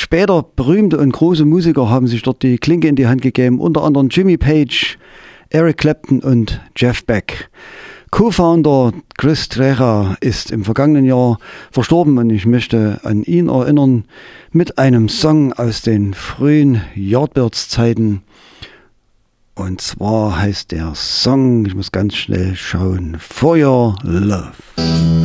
Später berühmte und große Musiker haben sich dort die Klinke in die Hand gegeben, unter anderem Jimmy Page, Eric Clapton und Jeff Beck. Co-Founder Chris Treja ist im vergangenen Jahr verstorben und ich möchte an ihn erinnern mit einem Song aus den frühen Yardbirds-Zeiten. Und zwar heißt der Song, ich muss ganz schnell schauen, For Your Love.